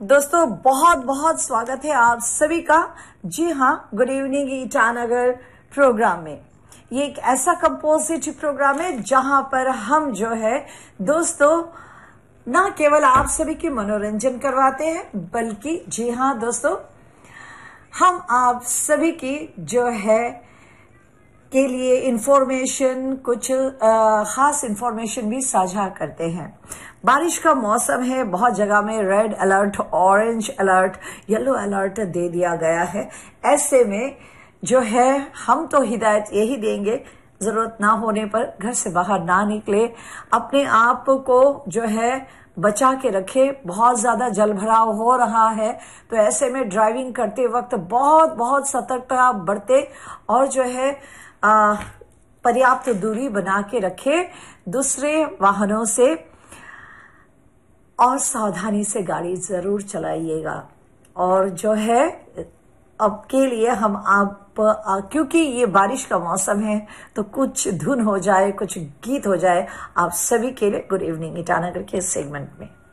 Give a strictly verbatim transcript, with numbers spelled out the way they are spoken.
दोस्तों बहुत बहुत स्वागत है आप सभी का। जी हाँ, गुड इवनिंग ईटानगर प्रोग्राम में। ये एक ऐसा कंपोजिट प्रोग्राम है जहां पर हम जो है दोस्तों ना केवल आप सभी की मनोरंजन करवाते हैं, बल्कि जी हाँ दोस्तों, हम आप सभी की जो है के लिए इंफॉर्मेशन, कुछ आ, खास इंफॉर्मेशन भी साझा करते हैं। बारिश का मौसम है, बहुत जगह में red alert, orange alert, yellow alert दे दिया गया है। ऐसे में जो है हम तो हिदायत यही देंगे, जरूरत ना होने पर घर से बाहर ना निकले, अपने आप को जो है बचा के रखे। बहुत ज्यादा जल भराव हो रहा है, तो ऐसे में ड्राइविंग करते वक्त बहुत बहुत सतर्कता बरते और जो है आ, पर्याप्त दूरी बना के रखे दूसरे वाहनों से, और सावधानी से गाड़ी जरूर चलाइएगा। और जो है अब के लिए हम आप आ, क्योंकि ये बारिश का मौसम है तो कुछ धुन हो जाए, कुछ गीत हो जाए आप सभी के लिए गुड इवनिंग ईटानगर के सेगमेंट में।